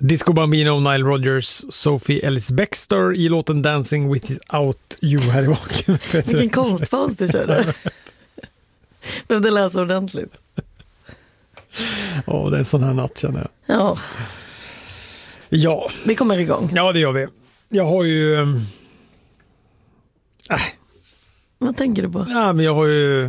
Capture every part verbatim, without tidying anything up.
Disco Bambino, Nile Rodgers, Sophie Ellis-Bextor i låten Dancing Without You här i baken. Vilken konstpaus du körde. Behövde läsa ordentligt. Ja, oh, det är en sån här natt känner jag. Ja. Ja. Vi kommer igång. Ja, det gör vi. Jag har ju... Äh. Vad tänker du på? Ja, men jag har ju...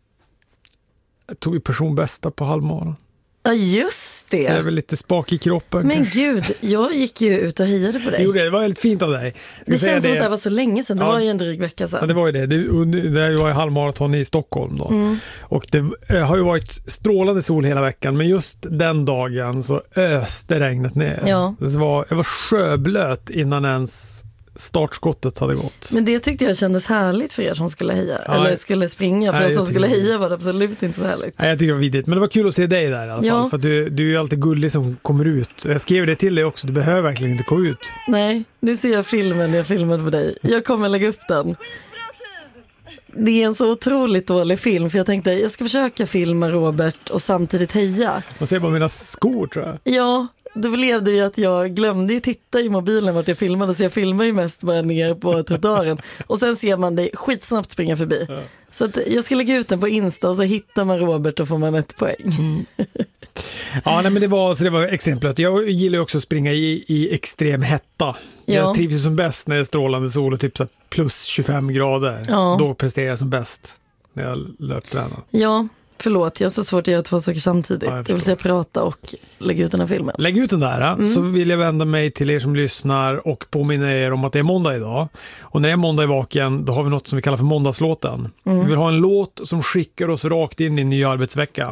Jag tog ju personbästa på halvmaran. Ja, just det. Så jag är väl lite spak i kroppen. Men kanske. gud, jag gick ju ut och hejade på dig. Jo, det var väldigt fint av dig. Det känns som att det var så länge sedan. Det ja. var ju en dryg vecka sedan. Ja, det var ju det. Det, det var ju halvmaraton i Stockholm då. Mm. Och det har ju varit strålande sol hela veckan. Men just den dagen så öste regnet ner. Ja. Det var, jag var sjöblöt innan ens startskottet hade gått. Men det tyckte jag kändes härligt för er som skulle heja. Ja, eller skulle springa. För nej, oss som skulle det. heja var det absolut inte så härligt. Nej, jag tycker det var vidrigt. Men det var kul att se dig där i alla ja. fall. För att du, du är ju alltid gullig som kommer ut. Jag skrev det till dig också. Du behöver verkligen inte gå ut. Nej, nu ser jag filmen jag filmade på dig. Jag kommer lägga upp den. Det är en så otroligt dålig film. För jag tänkte, jag ska försöka filma Robert och samtidigt heja. Man ser bara mina skor tror jag. Ja, då blev det ju att jag glömde ju titta i mobilen vart jag filmade. Så jag filmar ju mest bara ner på trottoaren. Och sen ser man dig skitsnabbt springa förbi. Ja. Så att jag ska lägga ut den på Insta och så hittar man Robert och får man ett poäng. Mm. Ja, nej, men det var, så det var extremt blött. Jag gillar ju också att springa i, i extrem hetta. Ja. Jag trivs ju som bäst när det är strålande sol och typ så plus tjugofem grader. Ja. Då presterar jag som bäst när jag löptränar. Ja. Förlåt, jag har så svårt att göra två saker samtidigt. Ja, jag, jag vill säga prata och lägga ut den här filmen. Lägg ut den där, mm. så vill jag vända mig till er som lyssnar och påminna er om att det är måndag idag. Och när det är måndag i vaken, då har vi något som vi kallar för måndagslåten. Mm. Vi vill ha en låt som skickar oss rakt in i en ny arbetsvecka.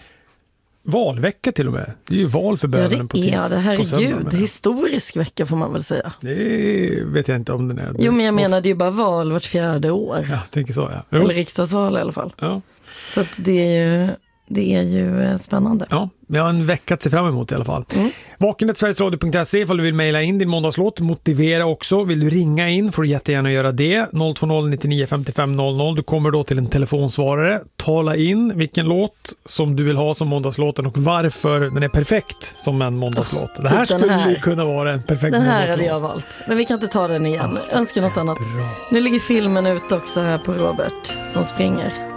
Valvecka till och med. Det är ju val för bövelen ja, på tisdag. Ja, det här är gud. Historisk vecka får man väl säga. Det vet jag inte om den är. Jo, men jag menar det är ju bara val vart fjärde år. Ja, jag tänker så, ja. Jo. Eller riksdagsval i alla fall. Ja. Så att det är ju, det är ju spännande. Ja, vi har en vecka att se fram emot i alla fall. Mm. Vakenet sverigesradio punkt se ifall du vill mejla in din måndagslåt. Motivera också. Vill du ringa in får du jättegärna göra det. noll två noll nittionio femtiofem noll noll. Du kommer då till en telefonsvarare. Tala in vilken låt som du vill ha som måndagslåten och varför den är perfekt som en måndagslåt. Oh, det här typ skulle här. ju kunna vara en perfekt den här måndagslåt. hade jag valt. Men vi kan inte ta den igen. Ja. Önskar något annat. Bra. Nu ligger filmen ute också här på Robert som springer.